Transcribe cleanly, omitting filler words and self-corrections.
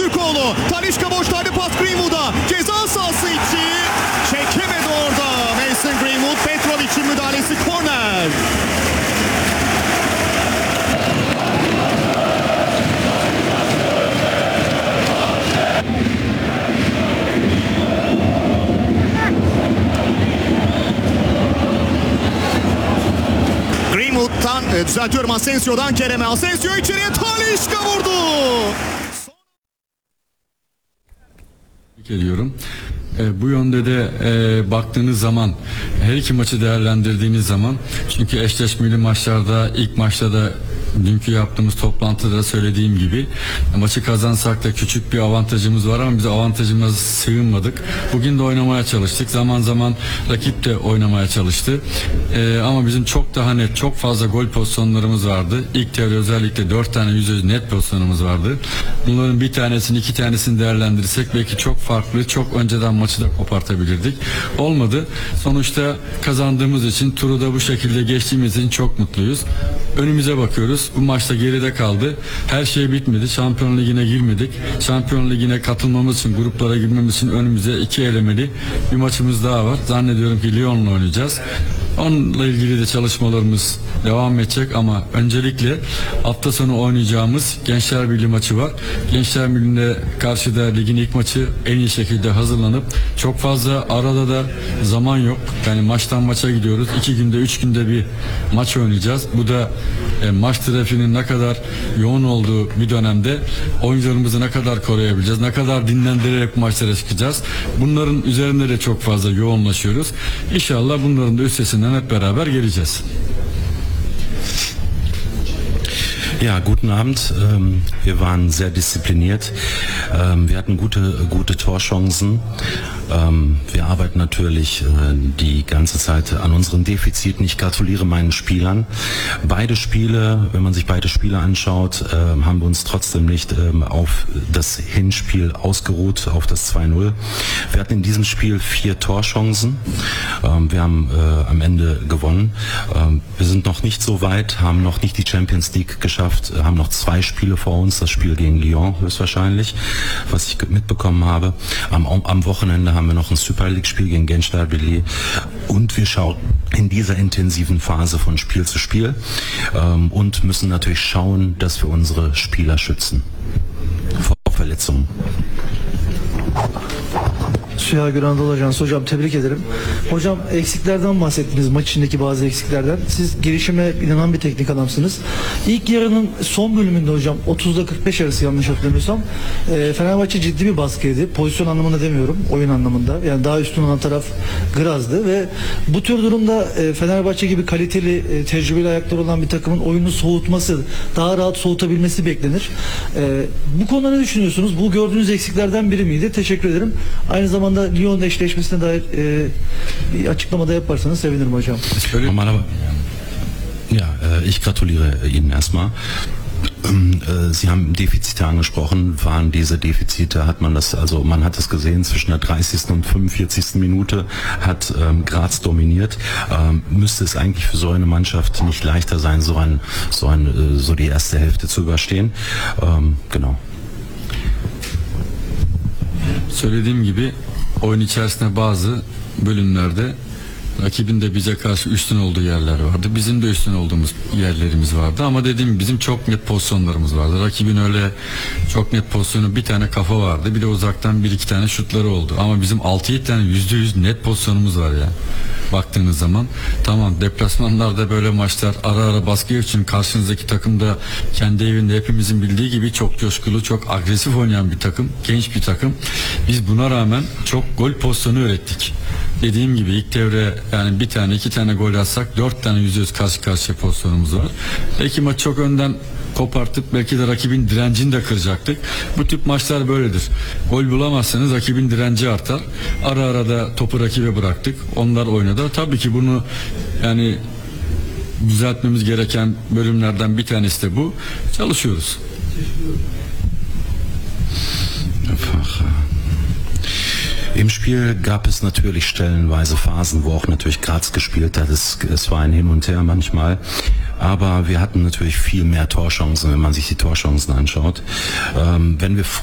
Türkoğlu. Talisca boştaydı, pas Greenwood'a. Ceza sahası içi. Çekemedi orada. Mason Greenwood. Petrovic'in müdahalesi, korner. Greenwood'dan düzeltiyorum, Asensio'dan Kerem'e. Asensio içeriye, Talisca vurdu. Ediyorum. Bu yönde de baktığınız zaman, her iki maçı değerlendirdiğiniz zaman, çünkü eşleşmeli maçlarda, ilk maçta da dünkü yaptığımız toplantıda da söylediğim gibi, maçı kazansak da küçük bir avantajımız var ama biz avantajımıza sığınmadık. Bugün de oynamaya çalıştık. Zaman zaman rakip de oynamaya çalıştı. Ama bizim çok daha net, çok fazla gol pozisyonlarımız vardı. İlk devre özellikle 4 tane %100 net pozisyonumuz vardı. Bunların bir tanesini, iki tanesini değerlendirirsek belki çok farklı, çok önceden maçı da kopartabilirdik. Olmadı. Sonuçta kazandığımız için, turu da bu şekilde geçtiğimiz için çok mutluyuz. Önümüze bakıyoruz. Bu maçta geride kaldı. Her şey bitmedi. Şampiyon Ligi'ne girmedik. Şampiyon Ligi'ne katılmamız için, gruplara girmemiz için önümüze 2 elemeli bir maçımız daha var. Zannediyorum ki Lyon'la oynayacağız. Onunla ilgili de çalışmalarımız devam edecek ama öncelikle hafta sonu oynayacağımız Gençler Birliği maçı var. Gençler Birliği'ne karşı da ligin ilk maçı, en iyi şekilde hazırlanıp, çok fazla arada da zaman yok. Yani maçtan maça gidiyoruz. 2 günde, 3 günde bir maç oynayacağız. Bu da maç trafiğinin ne kadar yoğun olduğu bir dönemde oyuncularımızı ne kadar koruyabileceğiz, ne kadar dinlendirerek maçlara çıkacağız. Bunların üzerinde de çok fazla yoğunlaşıyoruz. İnşallah bunların da üstesinden hep beraber geleceğiz. Ja, guten Abend. Wir waren sehr diszipliniert. Wir hatten gute Torchancen. Wir arbeiten natürlich die ganze Zeit an unseren Defiziten. Ich gratuliere meinen Spielern. Beide Spiele, wenn man sich beide Spiele anschaut, haben wir uns trotzdem nicht auf das Hinspiel ausgeruht, auf das 2-0. Wir hatten in diesem Spiel 4 Torchancen. Wir haben am Ende gewonnen. Wir sind noch nicht so weit, haben noch nicht die Champions League geschafft, haben noch 2 Spiele vor uns, das Spiel gegen Lyon höchstwahrscheinlich, was ich mitbekommen habe. Am Wochenende haben wir noch ein Super League-Spiel gegen Gençler Birliği und wir schauen in dieser intensiven Phase von Spiel zu Spiel und müssen natürlich schauen, dass wir unsere Spieler schützen vor Verletzungen. Süha Gürandalı Ajans. Hocam tebrik ederim. Hocam eksiklerden bahsettiniz, maç içindeki bazı eksiklerden. Siz girişime inanan bir teknik adamsınız. İlk yarının son bölümünde hocam 30'da 45 arası yanlış hatırlamıyorsam Fenerbahçe ciddi bir baskı yedi. Pozisyon anlamında demiyorum, oyun anlamında. Yani daha üstün olan taraf Graz'dı ve bu tür durumda Fenerbahçe gibi kaliteli, tecrübeli ayakları olan bir takımın oyunu soğutması, daha rahat soğutabilmesi beklenir. Bu konuda ne düşünüyorsunuz? Bu gördüğünüz eksiklerden biri miydi? Teşekkür ederim. Aynı zamanda Lyon eşleşmesine dair bir açıklamada yaparsanız sevinirim hocam. Ja, ich gratuliere Ihnen erstmal. Sie haben Defizite angesprochen. Waren diese Defizite, hat man das, also man hat es gesehen, zwischen der 30. und 45. Minute hat Graz dominiert. Müsste es eigentlich für so eine Mannschaft nicht leichter sein, so die erste Hälfte zu überstehen. Genau. Söylediğim gibi oyun içerisinde bazı bölümlerde rakibin de bize karşı üstün olduğu yerler vardı. Bizim de üstün olduğumuz yerlerimiz vardı. Ama dediğim gibi bizim çok net pozisyonlarımız vardı. Rakibin öyle çok net pozisyonu, bir tane kafa vardı. Bir de uzaktan 1-2 tane şutları oldu. Ama bizim 6-7 tane %100 net pozisyonumuz var ya. Baktığınız zaman tamam, deplasmanlarda böyle maçlar ara ara baskı için karşınızdaki takım da kendi evinde hepimizin bildiği gibi çok coşkulu, çok agresif oynayan bir takım, genç bir takım. Biz buna rağmen çok gol pozisyonu ürettik. Dediğim gibi ilk devre yani 1 tane 2 tane gol atsak 4 tane %100 karşı karşıya pozisyonumuz var. Belki maç çok önden kopartıp belki de rakibin direncini de kıracaktık. Bu tip maçlar böyledir. Gol bulamazsanız rakibin direnci artar. Ara ara da topu rakibe bıraktık. Onlar oynadı. Tabii ki bunu yani düzeltmemiz gereken bölümlerden bir tanesi de bu. Çalışıyoruz. Im Spiel gab es natürlich stellenweise Phasen, wo auch natürlich Graz gespielt hat. Es war ein Hin und Her manchmal. Aber wir hatten natürlich viel mehr Torchancen, wenn man sich die Torchancen anschaut. Wenn wir